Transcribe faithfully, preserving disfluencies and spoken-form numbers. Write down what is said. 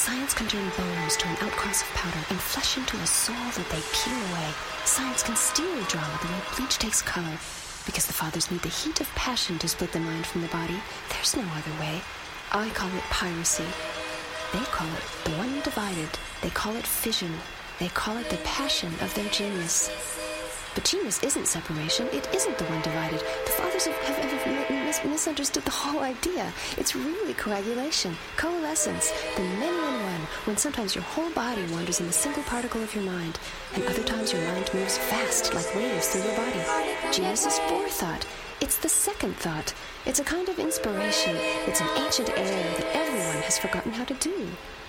Science can turn bones to an outcross of powder and flesh into a soul that they peel away. Science can steal drama the way bleach takes color. Because the fathers need the heat of passion to split the mind from the body, there's no other way. I call it piracy. They call it the one divided. They call it fission. They call it the passion of their genius. But genius isn't separation. It isn't the one divided. The fathers have, have, have mis- misunderstood the whole idea. It's really coagulation, coalescence, the many in one, when sometimes your whole body wanders in a single particle of your mind, and other times your mind moves fast like waves through your body. Genius is forethought. It's the second thought. It's a kind of inspiration. It's an ancient air that everyone has forgotten how to do.